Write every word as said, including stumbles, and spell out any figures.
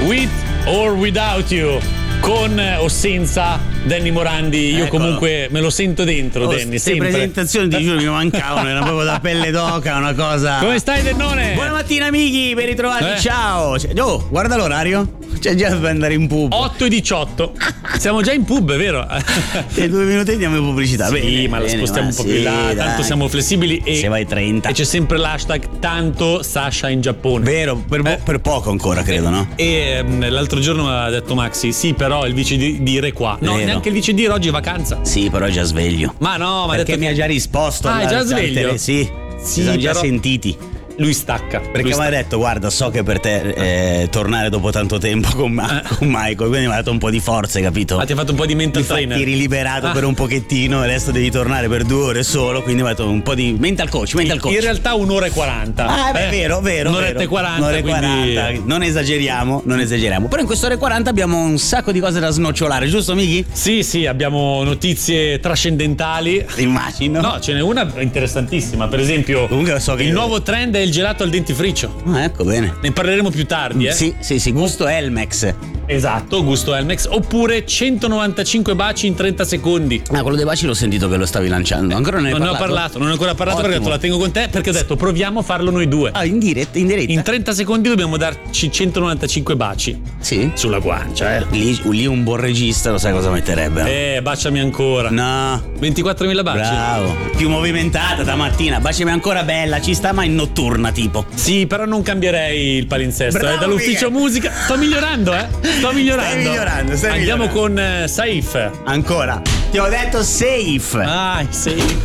With or Without You, con o senza Danny Morandi. Io Eccolo. comunque me lo sento dentro, Oh, Danny, queste sempre. presentazioni ti giuro mi mancavano, era proprio da pelle d'oca, una cosa. Come stai, Dennone? Buona mattina amici, ben ritrovati, Eh. ciao. Oh, guarda l'orario, c'è già da andare in pub. otto e diciotto. Siamo già in pub, è vero? Tra due minuti andiamo in pubblicità. Sì, Bene, ma lo bene, spostiamo ma un po' sì, più là, dai. tanto siamo flessibili e, Se vai trenta. e c'è sempre l'hashtag tanto Sasha in Giappone. Vero, per, Eh. per poco ancora credo, no? E ehm, l'altro giorno mi ha detto Maxi, sì, però il vice di- dire qua. No, Vero. neanche il vice dire oggi è vacanza. Sì, però è già sveglio. Ma no, ma ha Perché detto mi ha che già risposto. Ah, è al- già al sveglio? tele- Sì, Sì, si sono già però- sentiti. lui stacca. Perché lui mi ha stacca. detto, guarda, so che per te eh, tornare dopo tanto tempo con, Ma- Eh. con Michael, quindi mi ha dato un po' di forza, hai capito? Ah, ti ha fatto un po' di mental Infatti trainer. riliberato Ah. per un pochettino, adesso devi tornare per due ore solo, quindi mi ha dato un po' di mental coach, mental coach. In realtà un'ora e quaranta. Ah, beh, Eh, vero, vero. Un'oretta vero. e quaranta. Un'ora e quindi- quaranta. Non esageriamo, non esageriamo. Però in quest'ora e quaranta abbiamo un sacco di cose da snocciolare, giusto, Miki? Sì, sì, abbiamo notizie trascendentali. Immagino. No, ce n'è una interessantissima. Per esempio, Comunque so che- il nuovo trend è il gelato al dentifricio. Ah, ecco, bene. Ne parleremo più tardi, eh? Sì, sì, sì, gusto Elmex. Esatto, gusto Elmex. Oppure centonovantacinque baci in trenta secondi. Ah, quello dei baci l'ho sentito che lo stavi lanciando. Ancora non ne hai Non ne ho parlato? parlato, non ho ancora parlato perché ho Ottimo. detto la tengo con te, perché ho detto proviamo a farlo noi due. Ah, in diretta, in diretta. In trenta secondi dobbiamo darci centonovantacinque baci Sì. sulla guancia, eh. Lì, lì un buon regista lo sai cosa metterebbe? no? Eh, baciami ancora. No. ventiquattromila baci. Bravo. Più movimentata da mattina. Baciami ancora bella, ci sta ma in notturna tipo. Sì, però non cambierei il palinsesto. Bravo, eh, dall'ufficio Miguel. musica. Sto migliorando, eh. Sto migliorando. Stai migliorando, stai Andiamo migliorando. con eh, Saif. Ancora. Ti ho detto safe. Ah, Saif.